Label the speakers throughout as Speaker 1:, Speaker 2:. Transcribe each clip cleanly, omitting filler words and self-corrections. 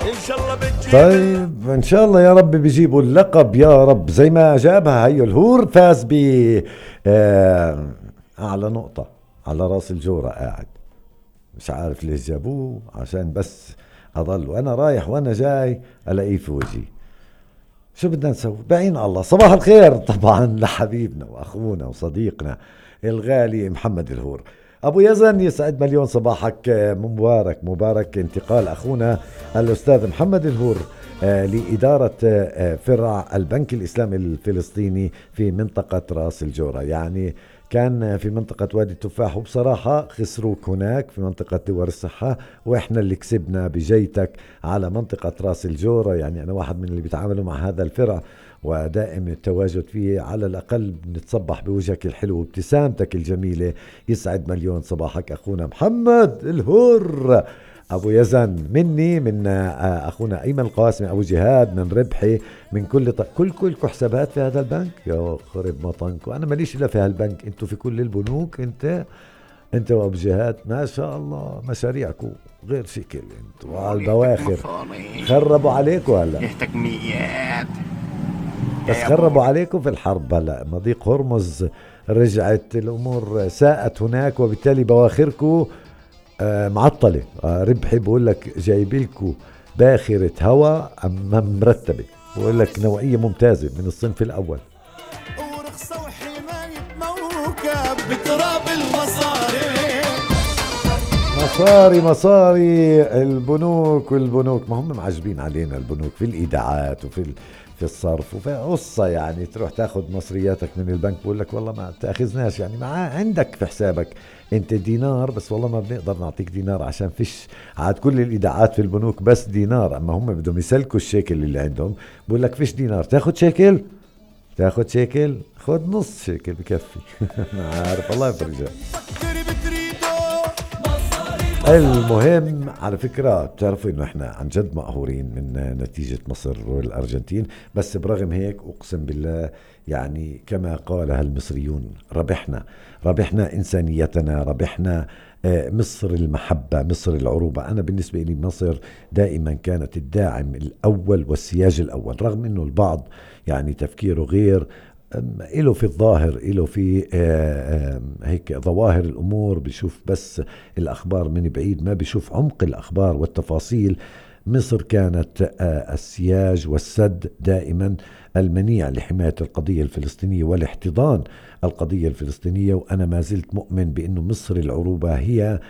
Speaker 1: إن شاء الله بتجيب.
Speaker 2: طيب إن شاء الله يا رب بيجيبوا اللقب يا رب زي ما جابها. هيو الهور فاز ب أعلى نقطة على راس الجورة قاعد. مش عارف ليش جابوه، عشان بس أضل وأنا رايح وأنا جاي ألاقيه في وجهي. شو بدنا نسوي؟ بعين الله. صباح الخير طبعا لحبيبنا وأخونا وصديقنا الغالي محمد الهور. أبو يزن يسعد مليون صباحك، مبارك مبارك انتقال أخونا الأستاذ محمد الهور لإدارة فرع البنك الإسلامي الفلسطيني في منطقة راس الجورة. يعني كان في منطقة وادي التفاح، وبصراحة خسروك هناك في منطقة دور الصحة، وإحنا اللي كسبنا بجيتك على منطقة راس الجورة. يعني أنا واحد من اللي بيتعاملوا مع هذا الفرع ودائم التواجد فيه، على الأقل بنتصبح بوجهك الحلو وابتسامتك الجميلة. يسعد مليون صباحك أخونا محمد الهور. أبو يزن مني من أخونا أيمن القاسمي أبو جهاد من ربحي من كلكم حسابات في هذا البنك. يا خرب مطنكم، أنا ماليش إلا في هالبنك، أنتوا في كل البنوك. أنت وأبو جهاد ما شاء الله مشاريعكم غير شكل. أنتوا على البواخر خربوا عليكم هلا
Speaker 1: تكميات،
Speaker 2: بس خربوا عليكم في الحرب. هلا مضيق هرمز رجعت الأمور ساءت هناك، وبالتالي بواخركم معطلة. ربحي بقول لك جايبلكوا باخرة هواء أما مرتبة، بقول لك نوعية ممتازة من الصنف الأول.
Speaker 1: ورخصة وحماية موكب بتراب المصاري.
Speaker 2: مصاري البنوك والبنوك، ما هم معجبين علينا البنوك في الإيداعات وفي في الصرف وفي قصة. يعني تروح تاخد مصرياتك من البنك بقول لك والله ما تاخذناش، يعني ما عندك في حسابك انت دينار بس، والله ما بنقدر نعطيك دينار عشان فيش عاد كل الايداعات في البنوك بس دينار. اما هم بدهم يسلكوا الشيكل اللي عندهم، بقول لك فيش دينار. تاخد شيكل خد نص شيكل بكفي. عارف الله يفرجها. المهم على فكرة بتعرفوا انه احنا عن جد مقهورين من نتيجة مصر والارجنتين، بس برغم هيك اقسم بالله يعني كما قالها المصريون ربحنا انسانيتنا، ربحنا مصر المحبة، مصر العروبة. أنا بالنسبة لي مصر دائما كانت الداعم الأول والسياج الأول، رغم أنه البعض يعني تفكيره غير، إله في الظاهر، إله في هيك ظواهر الأمور، بيشوف بس الأخبار من بعيد، ما بيشوف عمق الأخبار والتفاصيل. مصر كانت السياج والسد دائما المنيع لحماية القضية الفلسطينية والاحتضان القضية الفلسطينية. وأنا ما زلت مؤمن بأنه مصر العروبة هي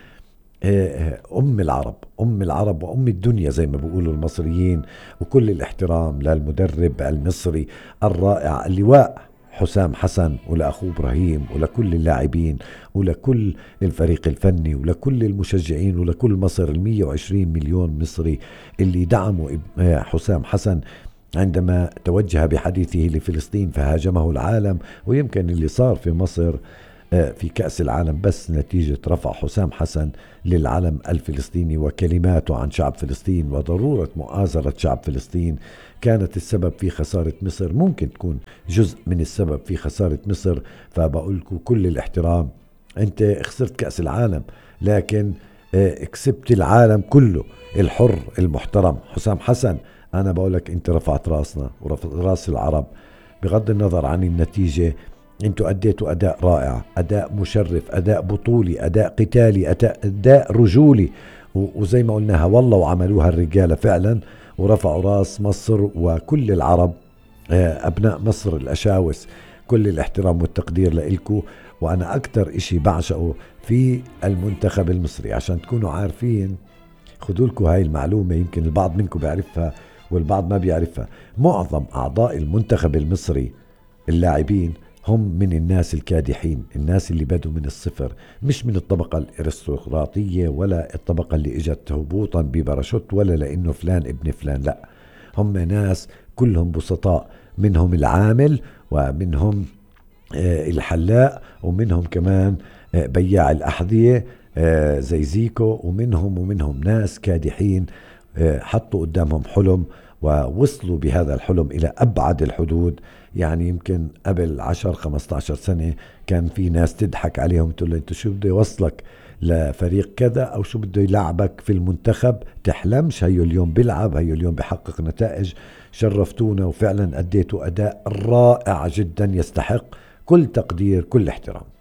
Speaker 2: أم العرب وأم الدنيا زي ما بيقولوا المصريين. وكل الاحترام للمدرب المصري الرائع اللواء حسام حسن، ولأخوه إبراهيم، ولكل اللاعبين، ولكل الفريق الفني، ولكل المشجعين، ولكل مصر 120 مليون مصري اللي دعموا حسام حسن عندما توجه بحديثه لفلسطين فهاجمه العالم. ويمكن اللي صار في مصر في كأس العالم بس نتيجة رفع حسام حسن للعلم الفلسطيني وكلماته عن شعب فلسطين وضرورة مؤازرة شعب فلسطين كانت السبب في خسارة مصر، ممكن تكون جزء من السبب في خسارة مصر. فبقولكم كل الاحترام، انت خسرت كأس العالم لكن كسبت العالم كله الحر المحترم حسام حسن. انا بقولك انت رفعت راسنا ورفعت العرب بغض النظر عن النتيجة. انتوا اديتوا اداء رائع، اداء مشرف، اداء بطولي، اداء قتالي، اداء رجولي، وزي ما قلناها والله وعملوها الرجالة فعلا ورفعوا راس مصر وكل العرب. ابناء مصر الاشاوس كل الاحترام والتقدير لإلكو. وانا اكتر اشي بعشقه في المنتخب المصري عشان تكونوا عارفين، خدوا لكم هاي المعلومة يمكن البعض منكم بيعرفها والبعض ما بيعرفها. معظم اعضاء المنتخب المصري اللاعبين هم من الناس الكادحين، الناس اللي بدوا من الصفر، مش من الطبقة الارستقراطية ولا الطبقة اللي اجت هبوطا بباراشوت ولا لانه فلان ابن فلان، لا، هم ناس كلهم بسطاء، منهم العامل ومنهم الحلاق ومنهم كمان بياع الأحذية زي زيكو، ومنهم ناس كادحين حطوا قدامهم حلم ووصلوا بهذا الحلم إلى أبعد الحدود. يعني يمكن قبل 10-15 سنة كان في ناس تضحك عليهم تقول له أنت شو بده يوصلك لفريق كذا أو شو بده يلعبك في المنتخب، تحلمش. هيو اليوم بيلعب، هيو اليوم بيحقق نتائج. شرفتونا وفعلا أديتوا أداء رائع جدا يستحق كل تقدير كل احترام.